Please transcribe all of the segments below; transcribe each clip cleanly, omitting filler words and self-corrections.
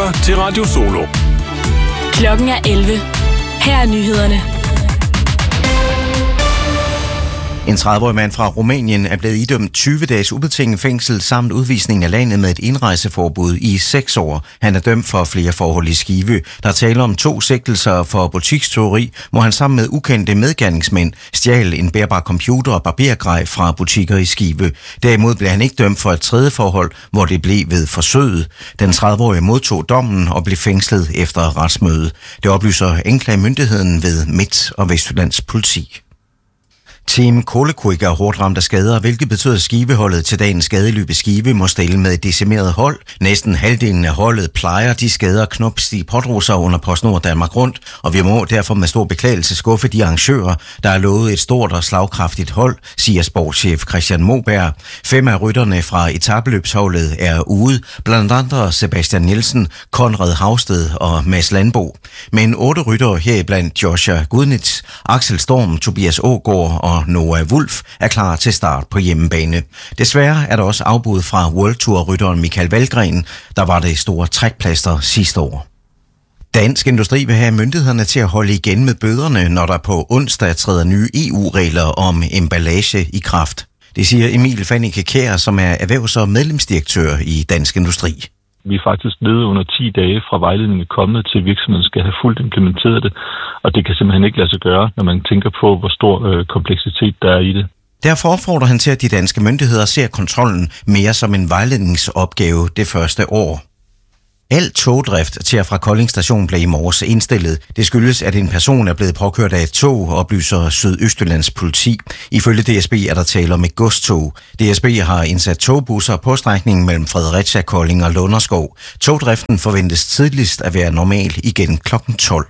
lytter til Radio Solo. Klokken er 11. Her er nyhederne. En 30-årig mand fra Rumænien er blevet idømt 20 dages ubetinget fængsel samt udvisning af landet med et indrejseforbud i 6 år. Han er dømt for flere forhold i Skive. Der taler om 2 sigtelser for butikstyveri, hvor han sammen med ukendte medgerningsmænd stjal en bærbar computer og barbergrej fra butikker i Skive. Derimod blev han ikke dømt for et tredje forhold, hvor det blev ved forsøget. Den 30-årige modtog dommen og blev fængslet efter retsmødet. Det oplyser anklagemyndigheden ved Midt- og Vestjyllands politi. Team Kålekuik er hårdt ramt af skader, hvilket betyder, at Skiveholdet til dagens skadeløb i Skive må stille med et decimeret hold. Næsten halvdelen af holdet plejer de skader Knopstig pådrog sig under PostNord Danmark Rundt, og vi må derfor med stor beklagelse skuffe de arrangører, der har lovet et stort og slagkraftigt hold, siger sportschef Christian Moberg. 5 af rytterne fra etapeløbsholdet er ude, blandt andre Sebastian Nielsen, Konrad Havsted og Mads Landbo. Men 8 ryttere heriblandt Joshua Gudnitz, Axel Storm, Tobias Aagaard og Noah Wulff er klar til start på hjemmebane. Desværre er der også afbud fra World Tour-rytteren Michael Valgren, der var det store trækplaster sidste år. Dansk Industri vil have myndighederne til at holde igen med bøderne, når der på onsdag træder nye EU-regler om emballage i kraft. Det siger Emil Fannike Kjær, som er erhvervs- og medlemsdirektør i Dansk Industri. Vi er faktisk nede under 10 dage fra vejledningen er kommet til virksomheden skal have fuldt implementeret det, og det kan simpelthen ikke lade sig gøre, når man tænker på, hvor stor kompleksitet der er i det. Derfor opfordrer han til, at de danske myndigheder ser kontrollen mere som en vejledningsopgave det første år. Al togdrift til og fra Kolding Station blev i morges indstillet. Det skyldes, at en person er blevet påkørt af et tog, oplyser Sydøstjyllands politi. Ifølge DSB er der tale om et godstog. DSB har indsat togbusser på strækningen mellem Fredericia, Kolding og Lunderskov. Togdriften forventes tidligst at være normal igen kl. 12.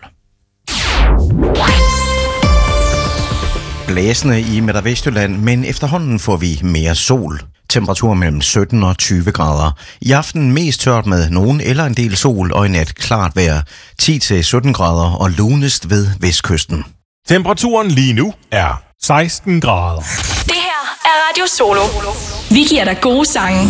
Blæsende i Midt- og Vestjylland, men efterhånden får vi mere sol. Temperatur mellem 17 og 20 grader. I aften mest tørt med nogen eller en del sol og i nat klart vejr. 10-17 grader og lunest ved vestkysten. Temperaturen lige nu er 16 grader. Det her er Radio Solo. Vi giver dig gode sange.